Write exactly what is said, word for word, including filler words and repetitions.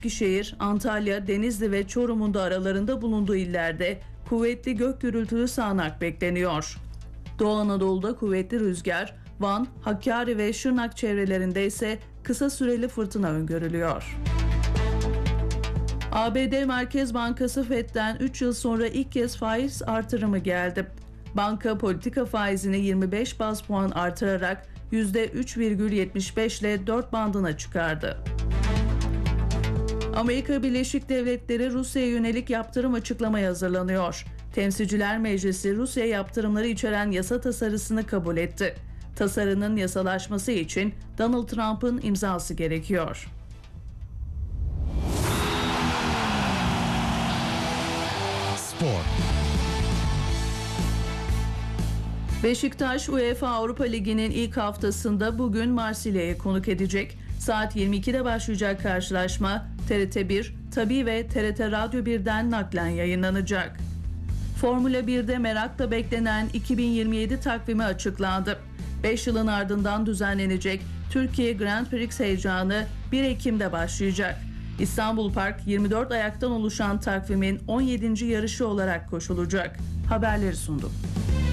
Eskişehir, Antalya, Denizli ve Çorum'un da aralarında bulunduğu illerde kuvvetli gök gürültülü sağanak bekleniyor. Doğu Anadolu'da kuvvetli rüzgar, Van, Hakkari ve Şırnak çevrelerinde ise kısa süreli fırtına öngörülüyor. A B D Merkez Bankası Fed'den üç yıl sonra ilk kez faiz artırımı geldi. Banka politika faizini yirmi beş baz puan artırarak yüzde üç virgül yetmiş beş ile dört bandına çıkardı. Amerika Birleşik Devletleri Rusya'ya yönelik yaptırım açıklamaya hazırlanıyor. Temsilciler Meclisi Rusya yaptırımları içeren yasa tasarısını kabul etti. Tasarının yasalaşması için Donald Trump'ın imzası gerekiyor. Spor. Beşiktaş UEFA Avrupa Ligi'nin ilk haftasında bugün Marsilya'ya konuk edecek. Saat yirmi ikide başlayacak karşılaşma T R T bir, Tabii ve T R T Radyo birden naklen yayınlanacak. Formula birde merakla beklenen iki bin yirmi yedi takvimi açıklandı. beş yılın ardından düzenlenecek Türkiye Grand Prix heyecanı bir Ekim'de başlayacak. İstanbul Park yirmi dört ayaktan oluşan takvimin on yedinci yarışı olarak koşulacak. Haberleri sundum.